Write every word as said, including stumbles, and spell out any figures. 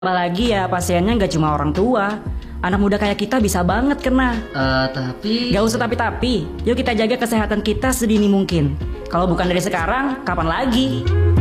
Apalagi ya pasiennya nggak cuma orang tua. Anak muda kayak kita bisa banget kena. Eh, tapi... Gak usah tapi-tapi. Yuk kita jaga kesehatan kita sedini mungkin. Kalau bukan dari sekarang, kapan lagi?